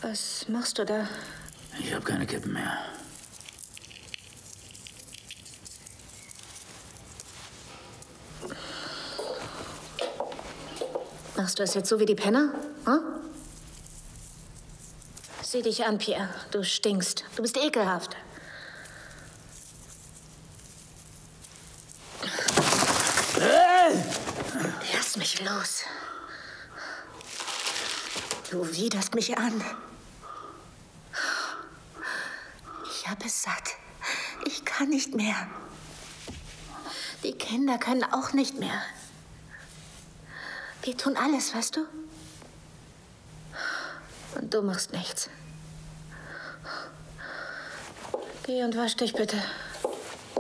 Was machst du da? Ich habe keine Kippen mehr. Machst du es jetzt so wie die Penner? Hm? Sieh dich an, Pierre. Du stinkst. Du bist ekelhaft. Lass mich los. Du widerst mich an. Ich habe es satt. Ich kann nicht mehr. Die Kinder können auch nicht mehr. Wir tun alles, weißt du? Und du machst nichts. Geh und wasch dich bitte.